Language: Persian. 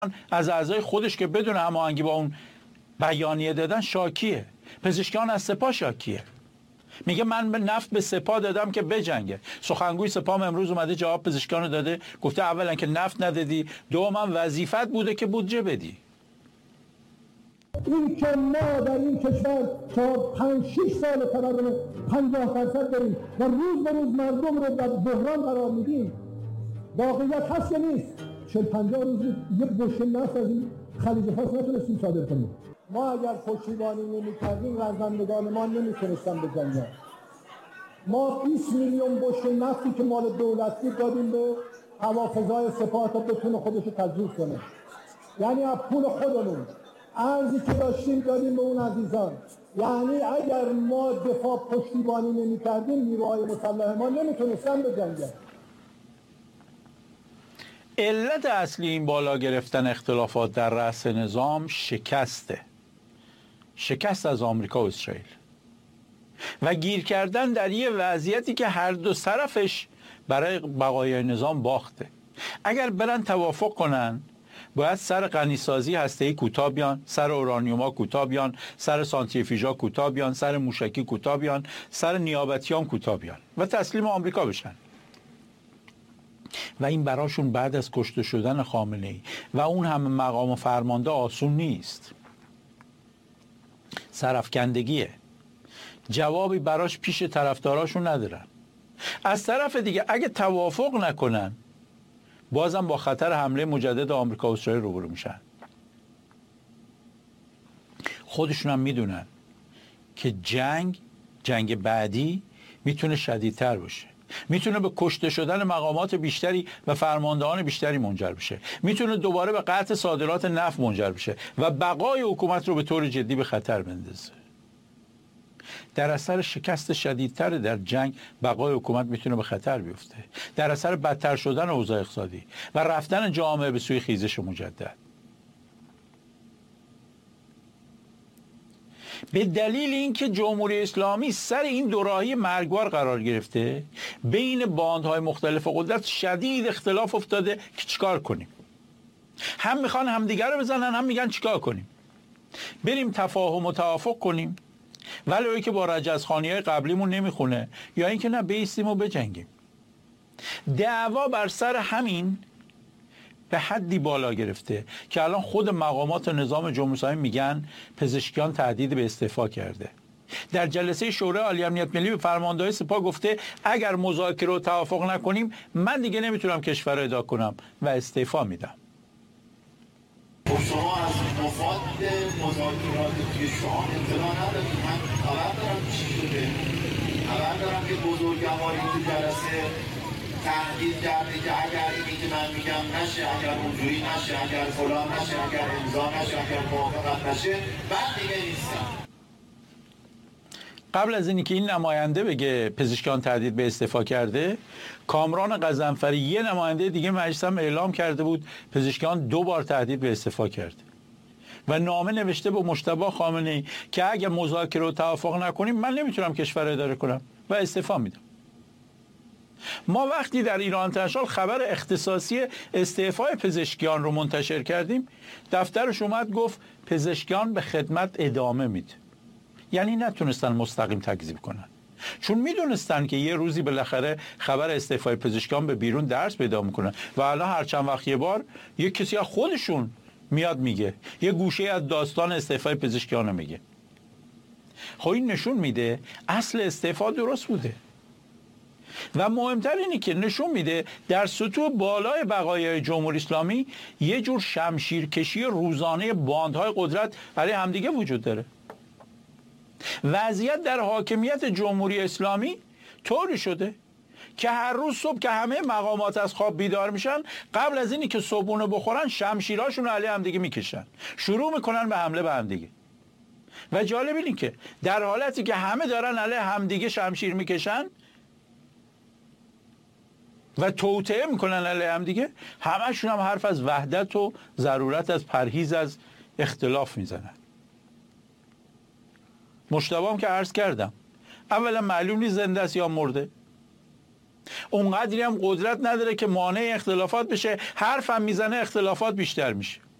از اعضای خودش که بدون هماهنگی با اون بیانیه دادن شاکیه. پزشکیان از سپاه شاکیه. میگه من به نفت به سپاه دادم که بجنگه. سخنگوی سپاه امروز اومده جواب پزشکیان رو داده، گفته اولا که نفت ندادی، دوما وظیفت بوده که بودجه بدی. این که ما در این کشور تا 5-6 سال تورم 50% داریم و روز به روز مردم رو در بحران قرار میدیم، واقعیت هست یا نیست؟ 40-50 روز یک بشکه نفت از این خلیج فارس نتونستیم صادر کنیم. ما اگر پشتیبانی نمی‌کردیم رزمندگان ما نمیتونستن بجنگن. ما 20 میلیون بشکه نفتی که مال دولتی دادیم به هوافضای سپاه تا بتونه خودش رو تجهیز کنه، یعنی از پول خودمون ارزی که داشتیم دادیم به اون عزیزان. یعنی اگر ما دفاع پشتیبانی نمی‌کردیم نیروهای مسلح ما نمیتونستن بجنگن. علت اصلی این بالا گرفتن اختلافات در رأس نظام شکست از آمریکا و اسرائیل و گیر کردن در یه وضعیتی که هر دو طرفش برای بقای نظام باخته. اگر برن توافق کنن باید سر غنیسازی هسته‌ای کوتاه بیان، سر اورانیوما کوتاه بیان، سر سانتریفیوژا کوتاه بیان، سر موشکی کوتاه بیان، سر نیابتیان کوتاه بیان و تسلیم آمریکا بشن. و این براشون بعد از کشته شدن خامنه‌ای و اون همه مقام و فرمانده آسون نیست. سرافکندگیه. جوابی براش پیش طرفداراشون ندارن. از طرف دیگه اگه توافق نکنن بازم با خطر حمله مجدد آمریکا و اسرائیل روبرو میشن. خودشون هم میدونن که جنگ بعدی میتونه شدیدتر باشه، میتونه به کشته شدن مقامات بیشتری و فرماندهان بیشتری منجر بشه، میتونه دوباره به قطع صادرات نفت منجر بشه و بقای حکومت رو به طور جدی به خطر بندازه. در اثر شکست شدیدتر در جنگ بقای حکومت میتونه به خطر بیفته، در اثر بدتر شدن اوضاع اقتصادی و رفتن جامعه به سوی خیزش مجدد. به دلیل اینکه جمهوری اسلامی سر این دوراهی مرگبار قرار گرفته، بین باندهای مختلف قدرت شدید اختلاف افتاده که چیکار کنیم. هم میخوان همدیگر رو بزنن، هم میگن چیکار کنیم. بریم تفاهم و توافق کنیم ولی که با رجزخوانی‌های قبلیمون نمیخونه، یا اینکه نه بیستیم و بجنگیم. دعوا بر سر همین به حدی بالا گرفته که الان خود مقامات نظام جمهوری اسلامی میگن پزشکیان تهدید به استعفا کرده. در جلسه شورای عالی امنیت ملی به فرماندهان سپاه گفته اگر مذاکره و توافق نکنیم من دیگه نمیتونم کشور رو اداره کنم و استعفا میدم. شما از مفاد مذاکرات توی شما اطلاع ندارید. من خبر دارم چی شده، خبر دارم که بزرگواری تو جلسه تهدید کرده که اگر اینی که من میگم نشه، اگر اونجوری نشه، اگر فلان نشه، اگر امضا نشه، اگر موافقت نشه بعد دیگه نیستم. قبل از اینکه این نماینده بگه پزشکیان تهدید به استعفا کرده، کامران غضنفری یه نماینده دیگه مجلس هم اعلام کرده بود پزشکیان 2 بار تهدید به استعفا کرده و نامه نوشته به مجتبی خامنه‌ای که اگه مذاکره و توافق نکنیم من نمیتونم کشور رو اداره کنم و استعفا میدم. ما وقتی در ایران اینترنشنال خبر اختصاصی استعفای پزشکیان رو منتشر کردیم، دفترش اومد گفت پزشکیان به خدمت ادامه میده. یعنی نتونستن مستقیم تکذیب کنن، چون میدونستن که یه روزی بالاخره خبر استعفای پزشکیان به بیرون درس پیدا میکنن و الان هر چند وقت یه بار یه کسی از خودشون میاد میگه، یه گوشه از داستان استعفای پزشکیان رو میگه. خب این نشون میده اصل استعفا درست بوده و مهمتر اینه که نشون میده در سطوح بالای بقایای جمهوری اسلامی یه جور شمشیرکشی روزانه باندهای قدرت برای همدیگه وجود داره. وضعیت در حاکمیت جمهوری اسلامی طوری شده که هر روز صبح که همه مقامات از خواب بیدار میشن، قبل از اینی که صبحونه بخورن شمشیراشون رو علیه همدیگه میکشن، شروع میکنن به حمله به همدیگه. و جالب اینه که در حالتی که همه دارن علیه همدیگه شمشیر میکشن و توطئه میکنن علیه همدیگه، همشون هم حرف از وحدت و ضرورت از پرهیز از اختلاف میزنن. مجتبی هم که عرض کردم اولا معلوم نیست زنده است یا مرده، اونقدری هم قدرت نداره که مانع اختلافات بشه. حرفم میزنه اختلافات بیشتر میشه.